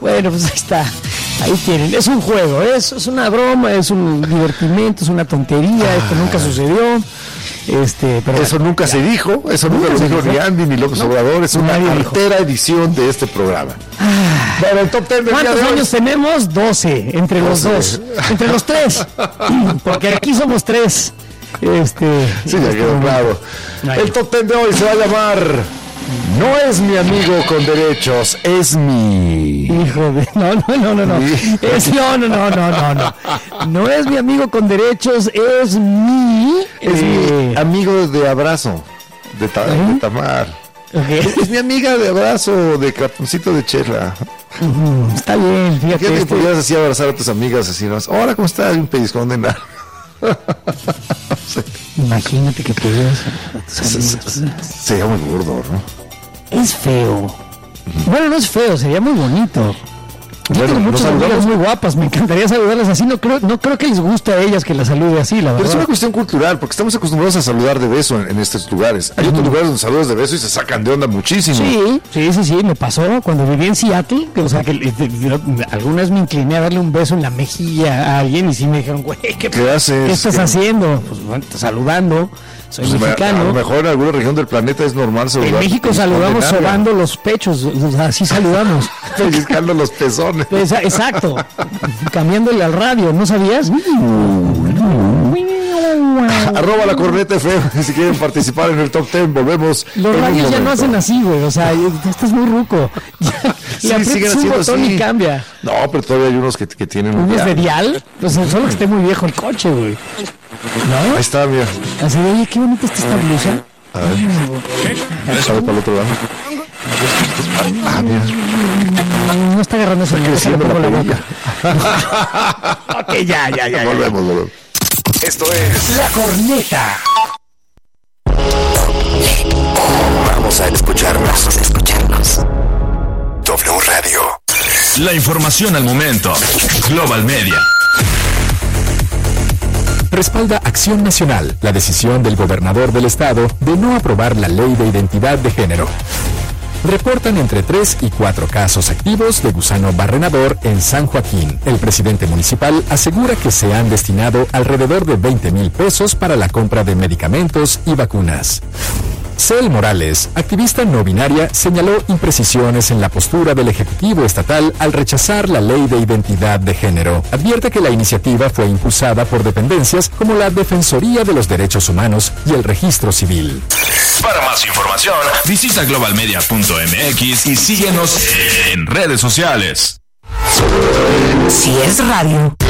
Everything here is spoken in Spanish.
Bueno, pues ahí está. Ahí tienen. Es un juego, es una broma, es un divertimento, es una tontería. Esto nunca sucedió. Pero eso bueno, nunca se dijo, eso nunca lo dijo ni Andy ni López Obrador. Es una artera edición de este programa. Bueno, el top 10 ¿cuántos años tenemos? 12, entre los dos, entre los tres, porque aquí somos tres. Sí, ya quedó claro. El top 10 de hoy se va a llamar No es mi amigo con derechos, es mi... Hijo de... No. No es mi amigo con derechos, es mi... Es mi amigo de abrazo, de Tamar. Okay. Es mi amiga de abrazo, de cartoncito de chela. Está bien, fíjate. ¿Qué te podías así abrazar a tus amigas así? ¿No? Hola, ¿cómo estás? Un pellizcón de nada. Sí. Imagínate que pudieras sería muy burdo, ¿no? Es feo. Bueno, no es feo, sería muy bonito. Yo tengo muchas amigas muy guapas, me encantaría saludarlas así. No creo que les guste a ellas que las salude así, la verdad. Pero es una cuestión cultural, porque estamos acostumbrados a saludar de beso en estos lugares. Hay otros lugares donde saludas de beso y se sacan de onda muchísimo. Sí, me pasó cuando viví en Seattle, o sea, que alguna vez me incliné a darle un beso en la mejilla a alguien y sí me dijeron, güey, ¿qué haces? ¿Qué estás haciendo? Pues bueno, saludando. Soy mexicano. A lo mejor en alguna región del planeta es normal saludar. En México saludamos sobando los pechos, o sea, así saludamos. Pellizcando los pezones. Pues, exacto. Cambiándole al radio, ¿no sabías? Arroba la corneta FM si quieren participar en el top 10. Volvemos. Los radios ya no hacen así, güey. O sea, estás muy ruco. Sí, siguen haciendo así. Y cambia. No, pero todavía hay unos que tienen ¿unos de dial? Pues solo que esté muy viejo el coche, güey. ¿No? Ahí está, mira. Así de, oye, qué bonita está esta blusa. A ver. Sale para el otro lado. Mira. No está agarrando ese creciendo la boca. Ok, ya. Volvemos. Esto es La Corneta. Vamos a escucharnos. W Radio. La información al momento. Global Media. Respalda Acción Nacional la decisión del gobernador del estado de no aprobar la ley de identidad de género. Reportan entre 3 y 4 casos activos de gusano barrenador en San Joaquín. El presidente municipal asegura que se han destinado alrededor de 20,000 pesos para la compra de medicamentos y vacunas. Cel Morales, activista no binaria, señaló imprecisiones en la postura del Ejecutivo Estatal al rechazar la ley de identidad de género. Advierte que la iniciativa fue impulsada por dependencias como la Defensoría de los Derechos Humanos y el Registro Civil. Para más información, visita globalmedia.mx y síguenos en redes sociales. Si es radio,